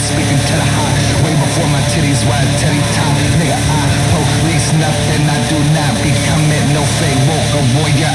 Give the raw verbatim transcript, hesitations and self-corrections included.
speaking to the heart. Way before my titties wide titty top. Nigga, I police nothing, I do not become it. No fake woke, a warrior,